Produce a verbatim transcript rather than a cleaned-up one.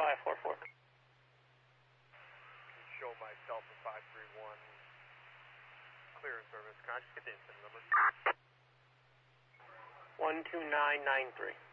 five four four. Show myself at five three one. Clear in service. Can I just get the incident number? one two nine nine three.